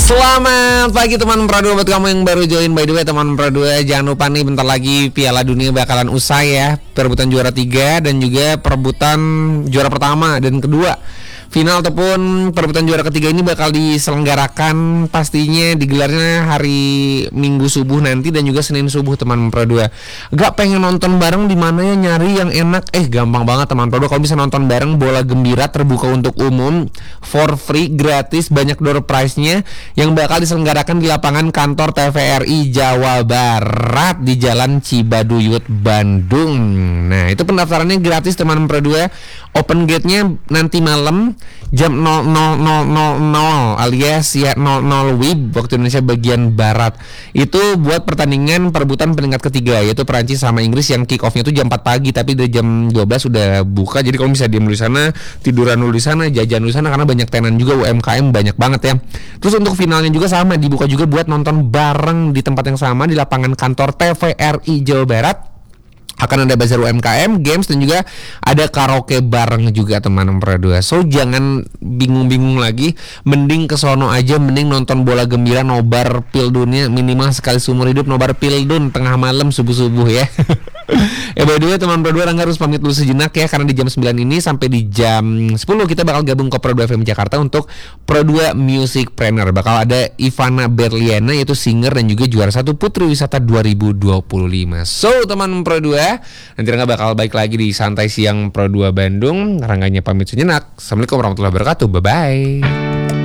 Selamat pagi teman Pro 2 buat kamu yang baru join. By the way teman Pro 2, jangan lupa nih bentar lagi Piala Dunia bakalan usai ya. Perebutan juara 3 dan juga perebutan juara pertama dan kedua. Final ataupun perebutan juara ketiga ini bakal diselenggarakan pastinya digelarnya hari Minggu subuh nanti dan juga Senin subuh teman Pro 2. Gak pengen nonton bareng di mana ya, nyari yang enak? Gampang banget teman Pro 2. Kalau bisa nonton bareng, bola gembira terbuka untuk umum, for free, gratis, banyak door prize-nya yang bakal diselenggarakan di lapangan kantor TVRI Jawa Barat di Jalan Cibaduyut, Bandung. Nah, itu pendaftarannya gratis teman Pro 2. Open gate-nya nanti malam jam 00.00 alias ya 00 WIB waktu Indonesia bagian Barat. Itu buat pertandingan perebutan peringkat ketiga, yaitu Perancis sama Inggris yang kick off-nya itu jam 4 pagi, tapi dari jam 12 udah buka. Jadi kalau bisa diem di sana, tiduran dulu di sana, jajan dulu di sana karena banyak tenan juga, UMKM banyak banget ya. Terus untuk finalnya juga sama, dibuka juga buat nonton bareng di tempat yang sama di lapangan kantor TVRI Jawa Barat. Akan ada bazar UMKM, games, dan juga ada karaoke bareng juga teman Pro 2. So jangan bingung-bingung lagi, mending ke sono aja, mending nonton bola gembira, nobar pildunnya minimal sekali seumur hidup, nobar pildun tengah malam subuh-subuh ya. By the way teman Pro 2, Rangga harus pamit dulu sejenak ya, karena di jam 9 ini sampai di jam 10 kita bakal gabung ke Pro 2 FM Jakarta untuk Pro 2 Music Planner. Bakal ada Ivana Berliana, yaitu singer dan juga juara 1 Putri Wisata 2025. So teman Pro 2, nanti Rangga bakal balik lagi di Santai Siang Pro 2 Bandung. Rangganya pamit sejenak. Assalamualaikum warahmatullahi wabarakatuh. Bye-bye.